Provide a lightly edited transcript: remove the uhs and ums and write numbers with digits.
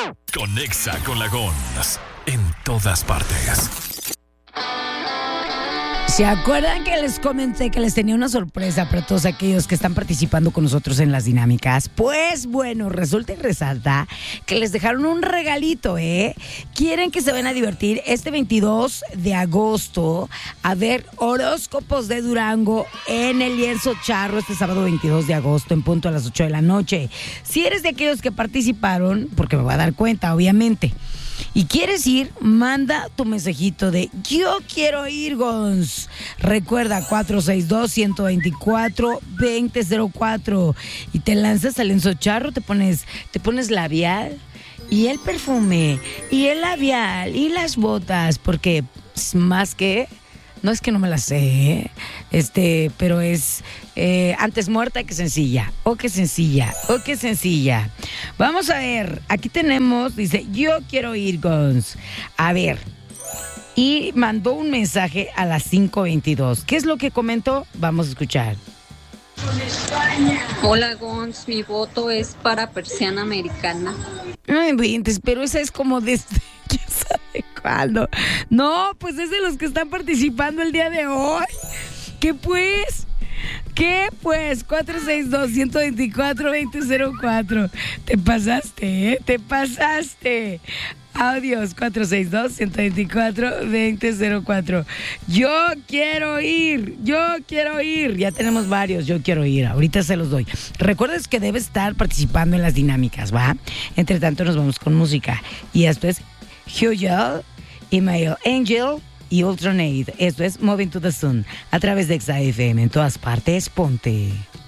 Conexa con la Gons en todas partes. ¿Se acuerdan que les comenté que les tenía una sorpresa para todos aquellos que están participando con nosotros en las dinámicas? Pues bueno, resulta y resalta que les dejaron un regalito, ¿eh? Quieren que se vayan a divertir este 22 de agosto a ver horóscopos de Durango en el Lienzo Charro este sábado 22 de agosto en punto a las 8 de la noche. Si eres de aquellos que participaron, porque me voy a dar cuenta, obviamente, y quieres ir, manda tu mensajito de yo quiero ir, Gons. Recuerda 462-124-2004 y te lanzas al Lienzo Charro, te pones labial y el perfume y el labial y las botas, porque más que... No es que no me la sé, pero es antes muerta que sencilla. Oh, qué sencilla, oh, qué sencilla. Vamos a ver, aquí tenemos, dice, yo quiero ir, Gons. A ver, y mandó un mensaje a las 5:22. ¿Qué es lo que comentó? Vamos a escuchar. Hola, Gons, mi voto es para Persiana Americana. Ay, inventes, pero esa es como desde... ¿Quién sabe cuándo? No, pues es de los que están participando el día de hoy. ¿Qué pues? 462-124-2004. Te pasaste, ¿eh? Te pasaste. Audios 462-124-2004. Yo quiero ir. Ya tenemos varios. Yo quiero ir. Ahorita se los doy. Recuerdes que debes estar participando en las dinámicas, ¿va? Entre tanto nos vamos con música. Y después, Huyel, Email Angel y Ultranate. Esto es Moving to the Sun a través de XAFM. En todas partes, ponte.